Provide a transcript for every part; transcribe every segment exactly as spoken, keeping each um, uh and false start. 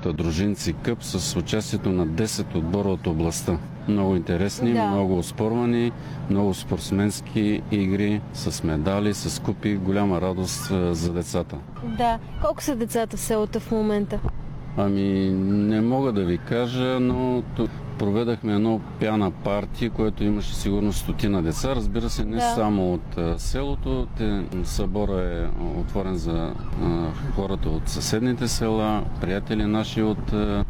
Дружинци къп с участието на десет отбора от областта. Много интересни, Да. много оспорвани, много спортсменски игри с медали, с купи. Голяма радост а, за децата. Да. Колко са децата в селото в момента? Ами, не мога да ви кажа, но т- проведахме едно пяна парти, което имаше сигурно стотина деца. Разбира се, не Да. само от а, селото. Те, събора е отворен за а, хората от съседните села, приятели наши от... А,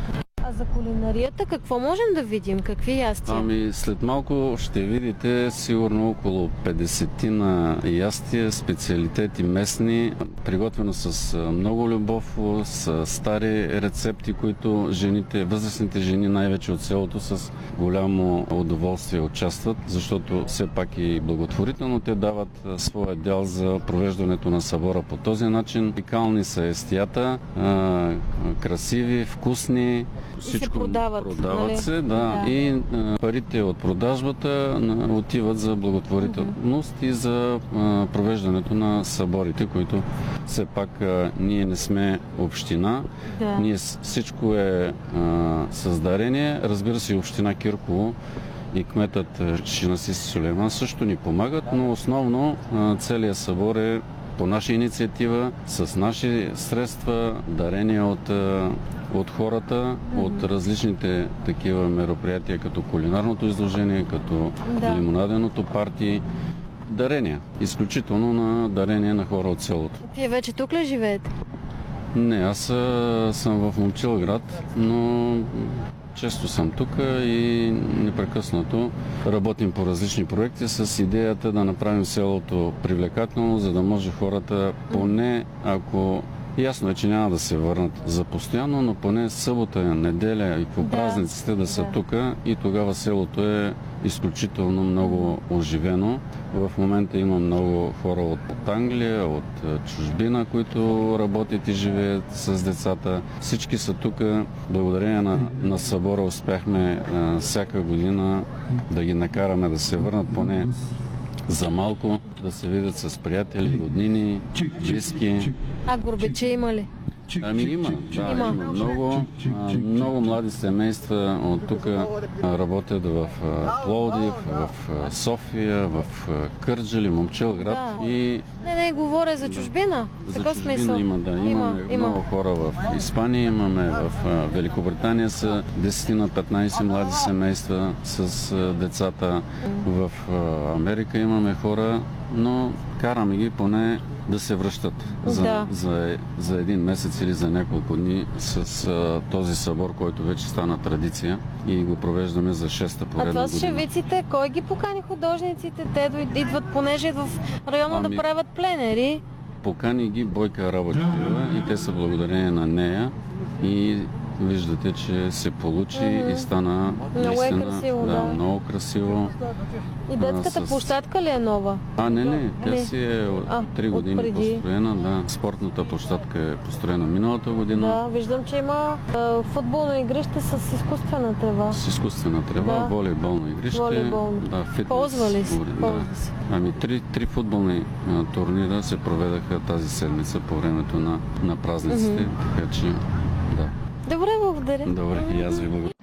А за кулинарията какво можем да видим? Какви ястия? Ами след малко ще видите сигурно около петдесет на ястия, специалитети местни, приготвено с а, много любов, с стари рецепти, които жените, възрастните жени най-вече от селото с голямо удоволствие участват, защото все пак и благотворително те дават а, своя дял за провеждането на събора по този начин. Уникални са естията, а, красиви, вкусни. Всичко продават, продават нали? се, да. Да. И а, парите от продажбата а, отиват за благотворителност mm-hmm. и за а, провеждането на съборите, които все пак а, ние не сме община. Да. Ние с- всичко е а, с дарение. Разбира се, и община Кирково и кметът Шинаси Сулейман също ни помагат, но основно а, целият събор е по наша инициатива, с наши средства, дарения от, а, от хората, mm-hmm. от различните такива мероприятия, като кулинарното изложение, като Да. лимонаденото парти. Дарения. Изключително на дарения на хора от селото. Вие вече тук ли живеете? Не, аз а, съм в Момчилград, но често съм тук и непрекъснато работим по различни проекти с идеята да направим селото привлекателно, за да може хората поне, ако ясно е, че няма да се върнат за постоянно, но поне събота, неделя и по Да. празниците да са Да. тук и тогава селото е изключително много оживено. В момента има много хора от Англия, от е, чужбина, които работят и живеят с децата. Всички са тук. Благодарение на, на събора успяхме е, всяка година да ги накараме да се върнат поне за малко, да се видят с приятели, роднини, близки. А горбече има ли? Ами има, да, Има. има. Много, а, много млади семейства от тук работят в а, Пловдив, в а, София, в а, Кърджали, Момчилград Да. и Не, не, говоря за чужбина. В за такъв чужбина смисъл. има, да. Имаме Има, има. много хора в Испания, имаме в а, Великобритания са десет на петнайсет млади семейства с а, децата. В а, Америка имаме хора, но караме ги поне да се връщат за, Да. за, за един месец или за няколко дни с а, този събор, който вече стана традиция и го провеждаме за шеста А поредна това с година. шевиците, кой ги покани художниците? Те дойд- идват, понеже в района Ами- да правят пленери. Покани ги Бойка Работева и те са благодарение на нея и виждате, че се получи и стана е наистина красиво, да, да. много красиво. И детската с- площадка ли е нова? А, не, не, тя Не. си е от А, три години отпреди. построена. Да. Спортната площадка е построена миналата година. Да, виждам, че има а, футболно игрище с изкуствена трева. С изкуствена трева, Да. волейболно игрище. Волейболно. Да, фитнес. Ползва ли се? Да. Ползва се. Ами три, три футболни а, турнира се проведаха тази седмица по времето на, на празниците, така че да. Добре, благодаря. Добре, и аз ви благодаря.